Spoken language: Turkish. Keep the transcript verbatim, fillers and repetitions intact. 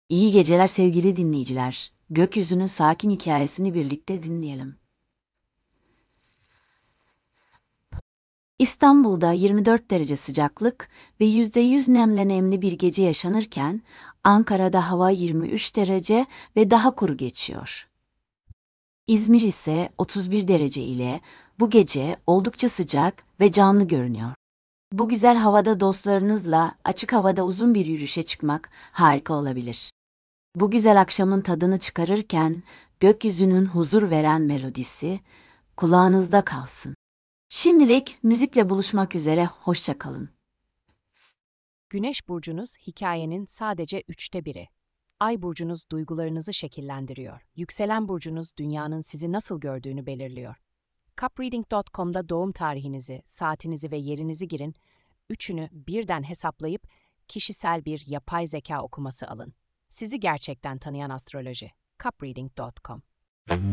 İyi geceler sevgili dinleyiciler. Gökyüzünün sakin hikayesini birlikte dinleyelim. İstanbul'da yirmi dört derece sıcaklık ve yüzde yüz nemle nemli bir gece yaşanırken, Ankara'da hava yirmi üç derece ve daha kuru geçiyor. İzmir ise otuz bir derece ile bu gece oldukça sıcak ve canlı görünüyor. Bu güzel havada dostlarınızla açık havada uzun bir yürüyüşe çıkmak harika olabilir. Bu güzel akşamın tadını çıkarırken gökyüzünün huzur veren melodisi kulağınızda kalsın. Şimdilik müzikle buluşmak üzere, hoşça kalın. Güneş burcunuz hikayenin sadece üçte biri. Ay burcunuz duygularınızı şekillendiriyor. Yükselen burcunuz dünyanın sizi nasıl gördüğünü belirliyor. cupreading nokta com'da doğum tarihinizi, saatinizi ve yerinizi girin. Üçünü birden hesaplayıp kişisel bir yapay zeka okuması alın. Sizi gerçekten tanıyan astroloji. cupreading nokta com